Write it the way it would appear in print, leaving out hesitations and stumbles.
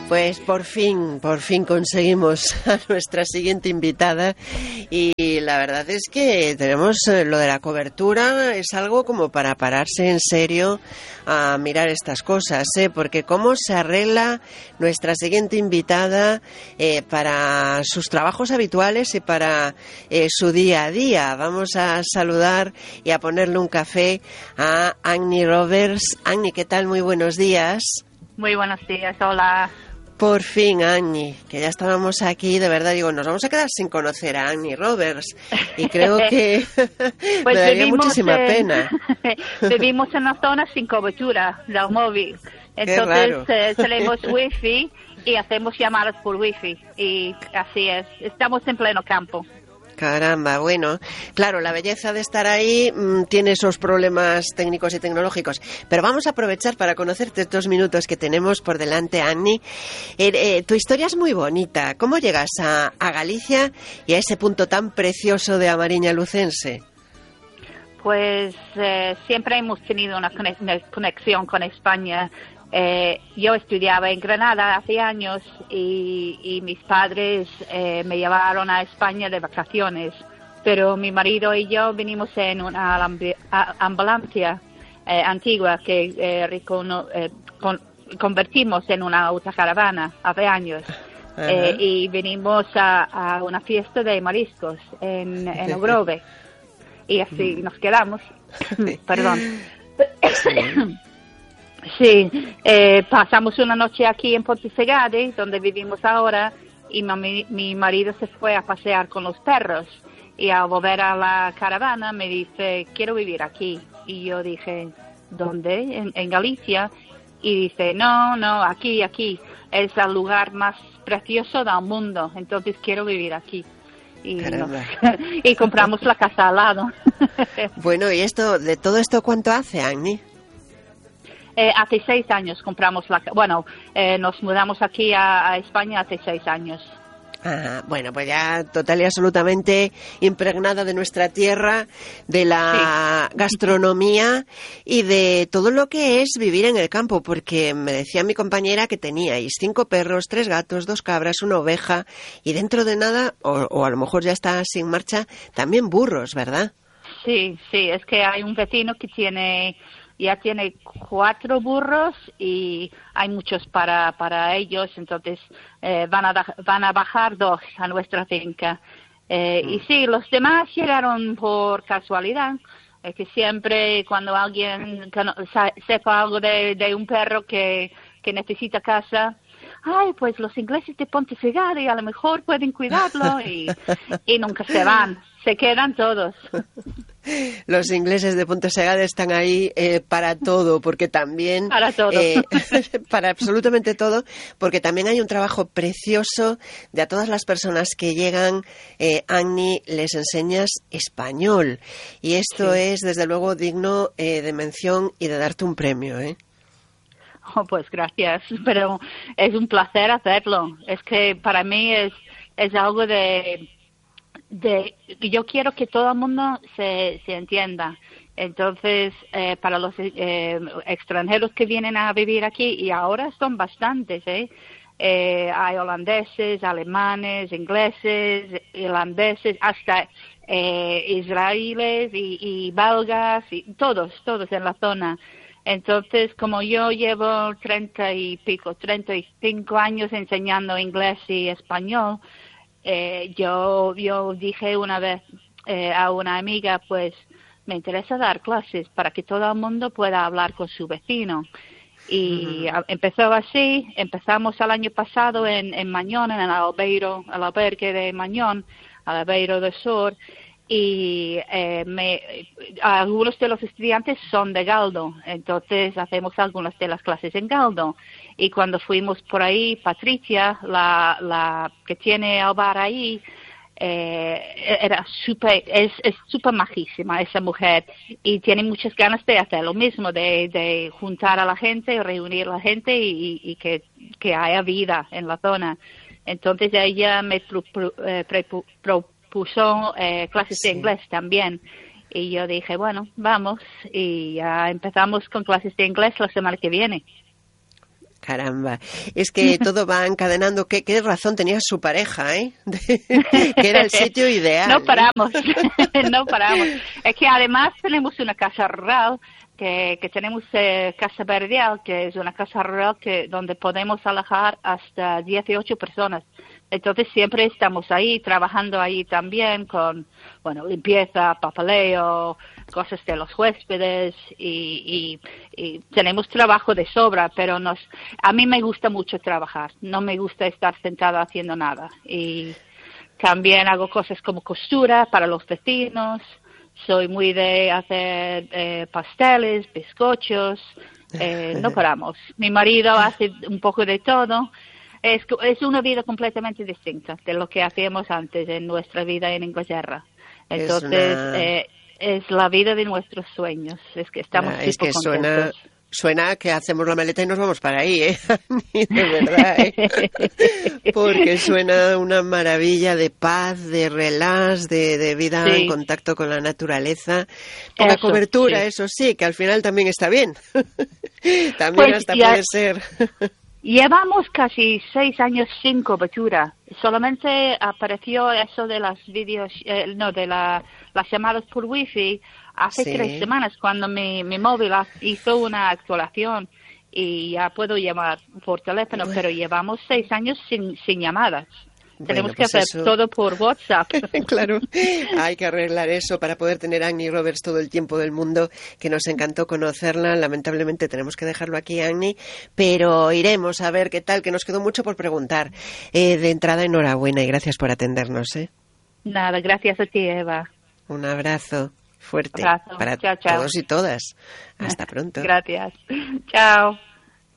Pues por fin conseguimos a nuestra siguiente invitada y la verdad es que tenemos lo de la cobertura, es algo como para pararse en serio a mirar estas cosas, porque cómo se arregla nuestra siguiente invitada para sus trabajos habituales y para su día a día. Vamos a saludar y a ponerle un café a Agni Roberts. Agni, ¿qué tal? Muy buenos días. Muy buenos días, hola. Por fin, Agni, que ya estábamos aquí, de verdad, digo, nos vamos a quedar sin conocer a Agni Roberts y creo que pues me daría muchísima pena. Vivimos en una zona sin cobertura del móvil, entonces tenemos wifi y hacemos llamadas por wifi y así es, estamos en pleno campo. Caramba, bueno, claro, la belleza de estar ahí tiene esos problemas técnicos y tecnológicos, pero vamos a aprovechar para conocerte estos minutos que tenemos por delante, Agni. Tu historia es muy bonita. ¿Cómo llegas a Galicia y a ese punto tan precioso de Amariña Lucense? Pues siempre hemos tenido una conexión con España. Yo estudiaba en Granada hace años y mis padres me llevaron a España de vacaciones, pero mi marido y yo vinimos en una ambulancia antigua que convertimos en una autocaravana hace años. Y vinimos a una fiesta de mariscos en Ogrove y así nos quedamos. Perdón. Sí, pasamos una noche aquí en Pontevedra, donde vivimos ahora, y mi marido se fue a pasear con los perros y al volver a la caravana me dice, quiero vivir aquí. Y yo dije, ¿dónde? En Galicia. Y dice, no, aquí, es el lugar más precioso del mundo, entonces quiero vivir aquí. Y compramos la casa al lado. Bueno, ¿y de todo esto cuánto hace, Agni? Hace 6 años compramos nos mudamos aquí a España hace 6 años. Bueno, pues ya total y absolutamente impregnada de nuestra tierra, de la gastronomía y de todo lo que es vivir en el campo, porque me decía mi compañera que teníais 5 perros, 3 gatos, 2 cabras, 1 oveja y dentro de nada, o a lo mejor ya está sin marcha, también burros, ¿verdad? Sí, es que hay un vecino que ya tiene 4 burros y hay muchos para ellos, entonces van a bajar 2 a nuestra finca. Y sí, los demás llegaron por casualidad, que siempre cuando alguien sepa algo de un perro que necesita casa, pues los ingleses de Pontevedra a lo mejor pueden cuidarlo y nunca se van, se quedan todos. Los ingleses de Pontevedra están ahí para todo, porque también... Para todo. Para absolutamente todo, porque también hay un trabajo precioso de a todas las personas que llegan, Agni, les enseñas español. Y esto es, desde luego, digno de mención y de darte un premio, ¿eh? Pues gracias, pero es un placer hacerlo. Es que para mí es algo de yo quiero que todo el mundo se entienda. Entonces, para los extranjeros que vienen a vivir aquí, y ahora son bastantes, hay holandeses, alemanes, ingleses, irlandeses, hasta israelíes y belgas, y todos en la zona. Entonces, como yo llevo 35 años enseñando inglés y español, yo dije una vez a una amiga, pues me interesa dar clases para que todo el mundo pueda hablar con su vecino. Y empezó así, empezamos el año pasado en Mañón, en el albergue de Mañón, Albeiro do Sur, y algunos de los estudiantes son de Galdo, entonces hacemos algunas de las clases en Galdo. Y cuando fuimos por ahí, Patricia, la que tiene el bar ahí, es súper majísima esa mujer y tiene muchas ganas de hacer lo mismo, de juntar a la gente, reunir a la gente y que haya vida en la zona. Entonces ella me propuso clases de inglés también y yo dije, bueno, vamos, y ya empezamos con clases de inglés la semana que viene. Caramba, es que todo va encadenando. ¿Qué razón tenía su pareja, que era el sitio ideal? No paramos, no paramos. Es que además tenemos una casa rural, que tenemos Casa Verdial, que es una casa rural donde podemos alojar hasta 18 personas. Entonces siempre estamos ahí, trabajando ahí también con, limpieza, papeleo, cosas de los huéspedes y tenemos trabajo de sobra, pero a mí me gusta mucho trabajar, no me gusta estar sentada haciendo nada. Y también hago cosas como costura para los vecinos, soy muy de hacer pasteles, bizcochos, no paramos. Mi marido hace un poco de todo. Es una vida completamente distinta de lo que hacíamos antes en nuestra vida en Inglaterra. Entonces, es la vida de nuestros sueños. Es que estamos súper contentos. Suena que hacemos la maleta y nos vamos para ahí, de verdad, porque suena una maravilla de paz, de relax, de vida en contacto con la naturaleza. Poca cobertura, eso sí, que al final también está bien. También pues puede ser. Llevamos casi 6 años sin cobertura. Solamente apareció eso de las las llamadas por wifi hace 3 semanas, cuando mi móvil hizo una actualización y ya puedo llamar por teléfono, pero llevamos 6 años sin llamadas. Tenemos que hacer todo por WhatsApp. Claro, hay que arreglar eso para poder tener a Agni Roberts todo el tiempo del mundo, que nos encantó conocerla. Lamentablemente tenemos que dejarlo aquí, Agni, pero iremos a ver qué tal, que nos quedó mucho por preguntar. De entrada, enhorabuena y gracias por atendernos. Nada, gracias a ti, Eva. Un abrazo fuerte para chao. todos y todas. Hasta pronto. Gracias. Chao.